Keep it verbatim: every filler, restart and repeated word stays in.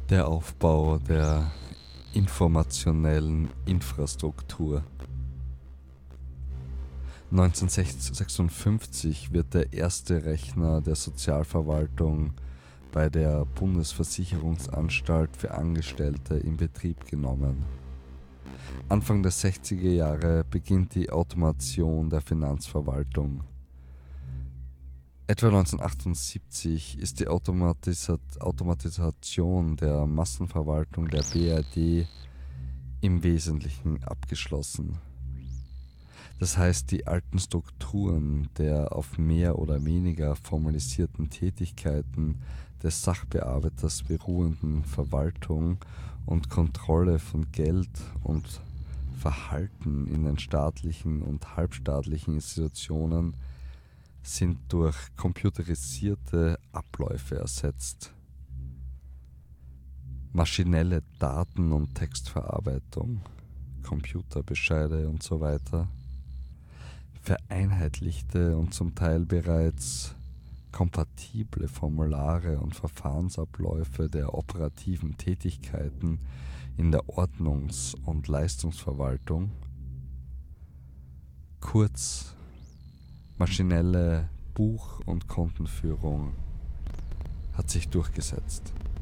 Der Aufbau der informationellen Infrastruktur. neunzehnhundertsechsundfünfzig wird der erste Rechner der Sozialverwaltung bei der Bundesversicherungsanstalt für Angestellte in Betrieb genommen. Anfang der sechziger Jahre beginnt die Automation der Finanzverwaltung. Etwa neunzehnhundertachtundsiebzig ist die Automatisa- Automatisation der Massenverwaltung der B R D im Wesentlichen abgeschlossen. Das heißt, die alten Strukturen der auf mehr oder weniger formalisierten Tätigkeiten des Sachbearbeiters beruhenden Verwaltung und Kontrolle von Geld und Verhalten in den staatlichen und halbstaatlichen Institutionen sind durch computerisierte Abläufe ersetzt. Maschinelle Daten- und Textverarbeitung, Computerbescheide und so weiter, vereinheitlichte und zum Teil bereits kompatible Formulare und Verfahrensabläufe der operativen Tätigkeiten in der Ordnungs- und Leistungsverwaltung, kurz maschinelle Buch- und Kontenführung hat sich durchgesetzt.